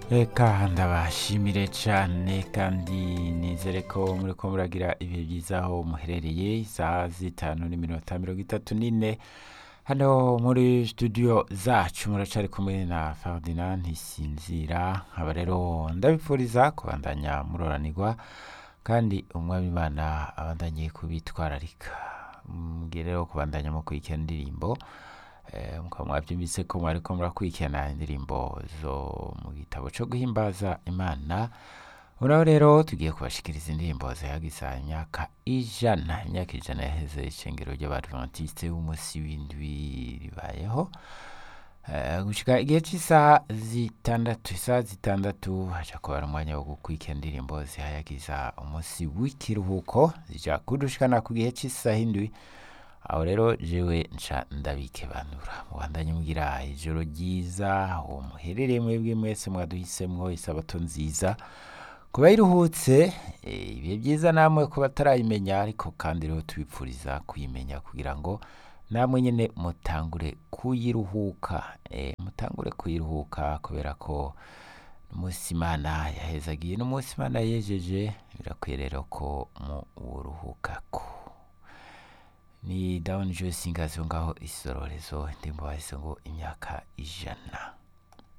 Eka ndabashimire cane kandi nizere ko muriko muragira ibihe vyiza aho muherereye isaha zitanu n'iminota 34 hano muri studio zacu muracari kumwe na Ferdinand Ntisinzira nkaba rero ndabipfuriza kubandanya muroranirwa kandi umwami Imana abandanye kubitwararika mugiye rero kubandanya mu kwikira indirimbo mukaba mwavyumvise ko mwariko murakurikirana indirimbo zo mu gitabo co guhimbaza Imana. Unaho rero tugiye kubashikiriza indirimbo zihagiza imyaka ijana yaheze ishengero ry'Abadventiste b'umusi w'indwi ribayeho gushika igihe c'isaha zitandatu haca kubara umwanya wo gukurikira indirimbo zihayagiza umusi w'ikiruhuko zija kudushikana ku gihe c'isaha indwi. Aho rero jewe nca ndabikebanura mubandanye mugira ijoro ryiza aho muherereye mwebwe mwese mwaduhisemwo isabato nziza kuba iruhutse ibihe vyiza namwe kuba batarayimenya ariko kandi rero tubipfuriza kuyimenya kugira ngo namwe nyene mutangure kuyiruhuka kubera ko n'umunsi Imana yahezagiye n'umunsi Imana yejeje birakwiye rero ko mu uruhukako. Ni Down Joe Singers ngaho isororezo ndimbo bahise ngo imyaka ijana.